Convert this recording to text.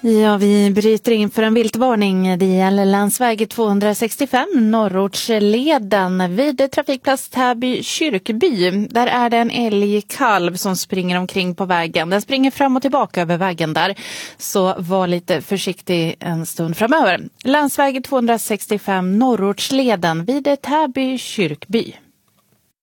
Ja, vi bryter in för en viltvarning. Det gäller landsväg 265 Norrortsleden vid trafikplats Täby kyrkby. Där är det en älgkalv som springer omkring på vägen. Den springer fram och tillbaka över vägen där. Så var lite försiktig en stund framöver. Landsväg 265 Norrortsleden vid Täby kyrkby.